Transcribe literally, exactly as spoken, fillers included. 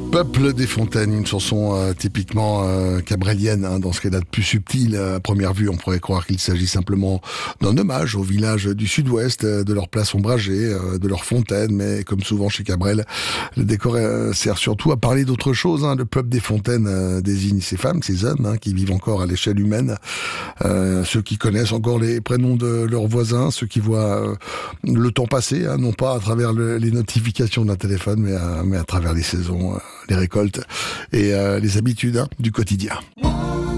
Peuple des Fontaines, une chanson euh, typiquement euh, cabrélienne, hein, dans ce qu'elle a de plus subtil. À première vue, on pourrait croire qu'il s'agit simplement d'un hommage au village du sud-ouest, euh, de leur place ombragée, euh, de leur fontaine, mais comme souvent chez Cabrel, le décor euh, sert surtout à parler d'autre chose. Hein. Le peuple des Fontaines euh, désigne ces femmes, ces hommes, hein, qui vivent encore à l'échelle humaine, euh, ceux qui connaissent encore les prénoms de leurs voisins, ceux qui voient euh, le temps passer, hein, non pas à travers le, les notifications d'un téléphone, mais à, mais à travers les saisons, euh, les récoltes et euh, les habitudes, hein, du quotidien.